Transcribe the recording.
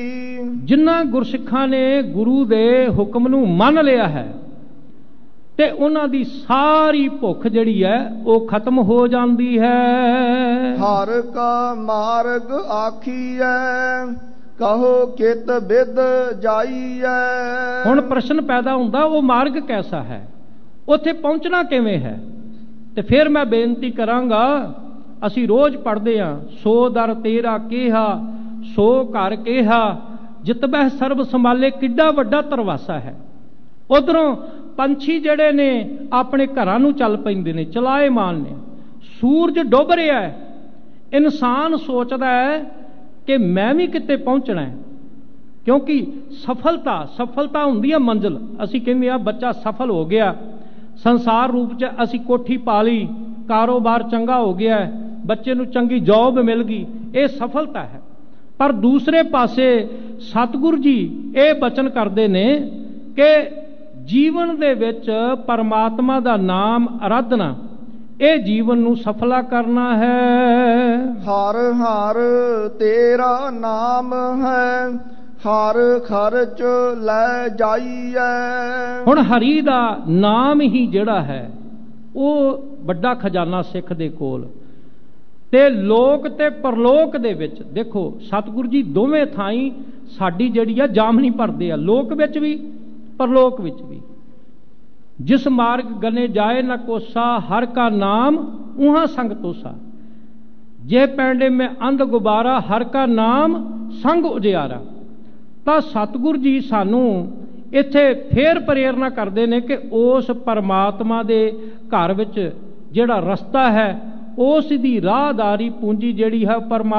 जिन्हां गुरसिखां ने गुरु दे हुक्म नूं मन लिया है ते उन्हां दी सारी भुख जिहड़ी है वो खत्म हो जाती है। हर का मार्ग आखिए कहो कित बिद जाइए। हुण प्रश्न पैदा हुंदा वो मार्ग कैसा है, उत्थे पहुंचना किवें है। ते फिर मैं बेनती करांगा, असी रोज पढ़दे हां सो दर तेरा केहा सो घर केहा जितबह सर्ब संभाले, किड्डा वड्डा तरवासा है। उधरों पंछी जड़े ने अपने घरां नूं चल पैंदे ने, चलाएमान ने। सूरज डुब रहा है, इंसान सोचता है कि मैं भी किते पहुंचना है, क्योंकि सफलता हुंदी है मंजिल। असी कहंदे आ बच्चा सफल हो गया, संसार रूप च असी कोठी पा ली, कारोबार चंगा हो गया है, बच्चे नूं चंगी जॉब मिल गई, ये सफलता है। पर दूसरे पासे सतगुरु जी ये बचन करते ने कि जीवन दे विच परमात्मा दा नाम आराधना ये जीवन नूं सफला करना है। हर हर तेरा नाम है हर खर्च ले जाइए। हुण हरी दा नाम ही जिहड़ा है वो बड़ा खजाना सिख दे कोल ते लोक ते परलोक दे विच। देखो सतगुरु जी दोवें थाई साडी जिहड़ी आ जामनी भरदे आ, लोक विच भी परलोक विच भी। जिस मार्ग गने जाए न कोसा हर का नाम उहाँ संग तोसा, जे पैंडे में अंध गुबारा हर का नाम संग उजियारा। तां सतगुरु जी सानू इत्थे फेर प्रेरणा करते हैं कि उस परमात्मा दे घर विच जिहड़ा रस्ता है उस दी राहदारी पूंजी जिहड़ी है परमात्मा